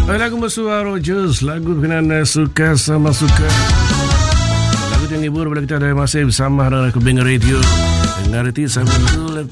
Lagu Mesua Rogers, lagu berkenaan suka sama suka. Lagu yang hibur bila kita ada masih bersama dengan Kebing Radio. Dengar itu sampai